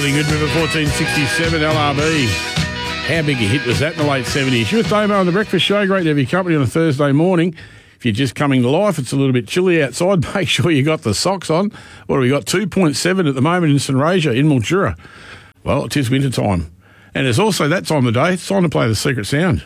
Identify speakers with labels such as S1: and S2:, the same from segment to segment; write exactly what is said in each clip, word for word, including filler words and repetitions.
S1: Really good. River fourteen sixty-seven, L R B. How big a hit was that in the late seventies? You're with Damo on The Breakfast Show. Great to have your company on a Thursday morning. If you're just coming to life, it's a little bit chilly outside. Make sure you got the socks on. What have we got? two point seven at the moment in St Rasia in Mildura. Well, it is winter time. And it's also that time of the day. It's time to play the secret sound.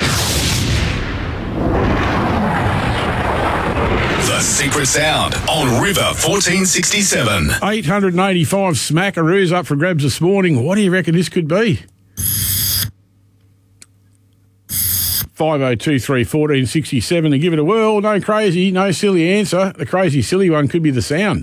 S2: The secret sound on River fourteen sixty-seven.
S1: eight hundred eighty-five smackaroos up for grabs this morning. What do you reckon this could be? five oh two three one four six seven to give it a whirl. No crazy, no silly answer. The crazy silly one could be the sound.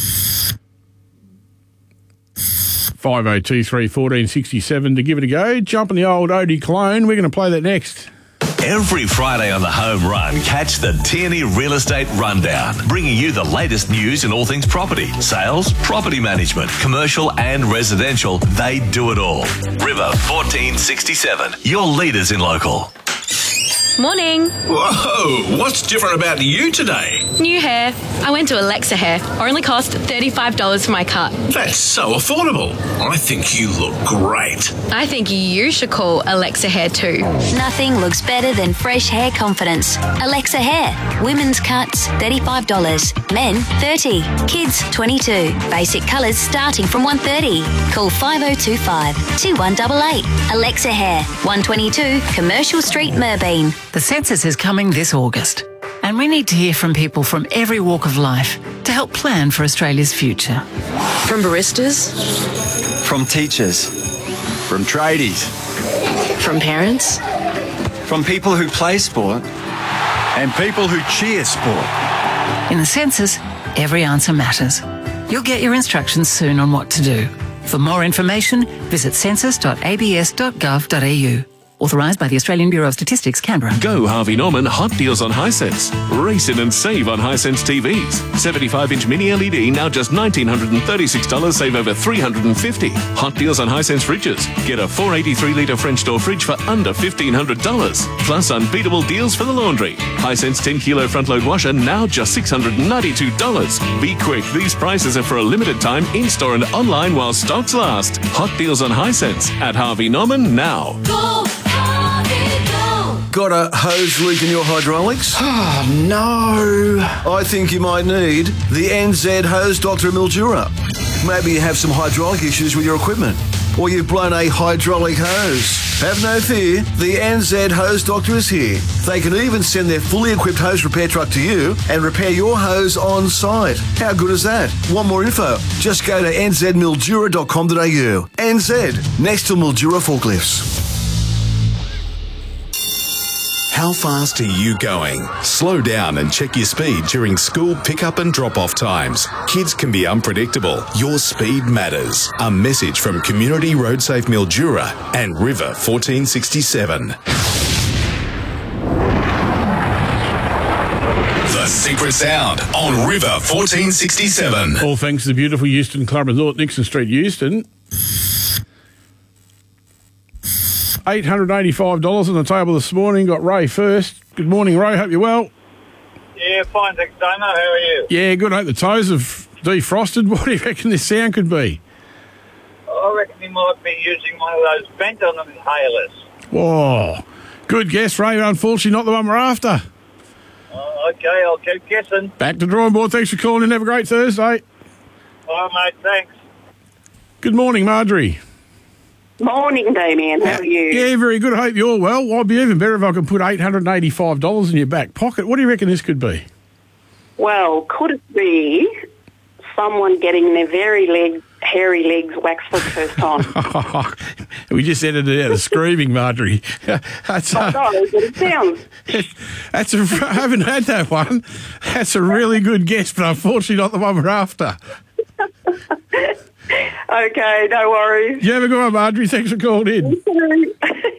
S1: five oh two three one four six seven to give it a go. Jump on the old Odie clone. We're going to play that next.
S2: Every Friday on the Home Run, catch the Tierney Real Estate Rundown, bringing you the latest news in all things property, sales, property management, commercial and residential. They do it all. River fourteen sixty-seven, your leaders in local.
S3: Morning.
S2: Whoa, what's different about you today?
S3: New hair. I went to Alexa Hair. Only cost thirty-five dollars for my cut.
S2: That's so affordable. I think you look great.
S3: I think you should call Alexa Hair too.
S4: Nothing looks better than fresh hair confidence. Alexa Hair. Women's cuts, thirty-five dollars. Men, thirty dollars. Kids, twenty-two dollars. Basic colours starting from one hundred thirty dollars. Call five oh two five, two one eight eight. Alexa Hair. one twenty-two Commercial Street, Merbeen.
S5: The census is coming this August, and we need to hear from people from every walk of life to help plan for Australia's future.
S6: From baristas,
S7: from teachers, from tradies,
S6: from parents,
S7: from people who play sport, and people who cheer sport.
S5: In the census, every answer matters. You'll get your instructions soon on what to do. For more information, visit census dot a b s dot gov dot a u. Authorised by the Australian Bureau of Statistics, Canberra.
S8: Go Harvey Norman hot deals on Hisense. Race in and save on Hisense T Vs. seventy-five inch mini L E D now just one thousand nine hundred thirty-six dollars, save over three hundred fifty dollars. Hot deals on Hisense fridges. Get a four eighty-three litre French door fridge for under fifteen hundred dollars. Plus unbeatable deals for the laundry. Hisense ten kilo front load washer now just six hundred ninety-two dollars. Be quick, these prices are for a limited time in-store and online while stocks last. Hot deals on Hisense at Harvey Norman now.
S9: Go!
S10: Got a hose leak in your hydraulics?
S11: Oh, no.
S10: I think you might need the N Z Hose Doctor Mildura. Maybe you have some hydraulic issues with your equipment, or you've blown a hydraulic hose. Have no fear, the N Z Hose Doctor is here. They can even send their fully equipped hose repair truck to you and repair your hose on site. How good is that? Want more info? Just go to n z mildura dot com dot a u. N Z, next to Mildura Forklifts.
S2: How fast are you going? Slow down and check your speed during school pickup and drop-off times. Kids can be unpredictable. Your speed matters. A message from Community Road Safe Mildura and River fourteen sixty-seven. The secret sound on River fourteen sixty-seven.
S1: All thanks to the beautiful Euston Club Resort, Nixon Street, Euston. eight hundred eighty-five dollars on the table this morning. Got Ray first. Good morning, Ray. Hope you're well.
S12: Yeah, fine, thanks, Damo. How are you?
S1: Yeah, good. Hope the toes have defrosted. What do you reckon this sound could be?
S12: I reckon he might be using one of those Benton inhalers.
S1: Whoa. Good guess, Ray. Unfortunately, not the one we're after.
S12: Oh, okay, I'll keep guessing.
S1: Back to drawing board. Thanks for calling in. Have a great Thursday.
S12: All right, mate, thanks.
S1: Good morning, Marjorie.
S13: Morning, Damien. How are you?
S1: Yeah, very good. I hope you're well. Well, I'd be even better if I could put eight hundred eighty-five dollars in your back pocket. What do you reckon this could be?
S13: Well, could it be someone getting their very leg, hairy legs waxed for the first time?
S1: We just edited it out of screaming, Marjorie. That's, uh,
S13: oh, no, but it sounds...
S1: That's a, I haven't had that one. That's a really good guess, but unfortunately not the one we're after.
S13: Okay, no worries.
S1: You have a good one, Marjorie. Thanks for calling in.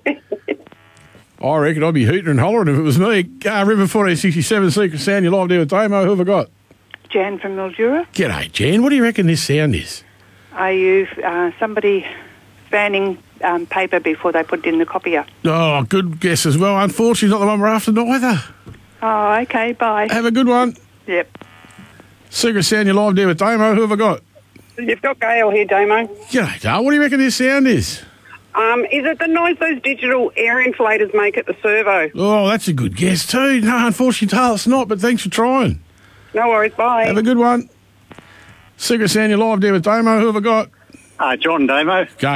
S1: I reckon I'd be hooting and hollering if it was me. Uh, River fourteen sixty-seven, Secret Sound. You're live there with Damo. Who have I got?
S14: Jan from Mildura.
S1: G'day, Jan. What do you reckon this sound is?
S14: Are you uh, somebody fanning um, paper before they put it in the copier?
S1: Oh, good guess as well. Unfortunately, not the one we're after neither.
S14: Oh, okay, bye.
S1: Have a good one.
S14: Yep.
S1: Secret Sound, you're live there with Damo. Who have I got?
S9: You've got Gail here, Damo.
S1: G'day, Dale. What do you reckon this sound is?
S9: Um, is it the noise those digital air inflators make at the servo?
S1: Oh, that's a good guess too. No, unfortunately, Dale, it's not, but thanks for trying.
S9: No worries, bye.
S1: Have a good one. Secret Sound, you're live there with Damo. Who have I got?
S15: Uh, John, Damo.
S1: Go.